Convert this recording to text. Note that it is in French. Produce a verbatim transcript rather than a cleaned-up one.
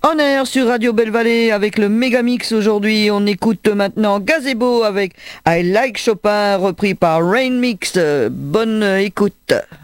En air sur Radio Belle-Vallée avec le Megamix aujourd'hui. On écoute maintenant Gazebo avec I Like Chopin repris par Rain Mix. Bonne écoute.